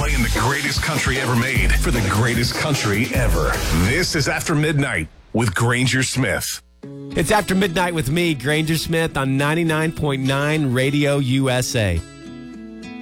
Playing the greatest country ever made for the greatest country ever. This is After Midnight with Granger Smith. It's After Midnight with me, Granger Smith, on 99.9 Radio USA.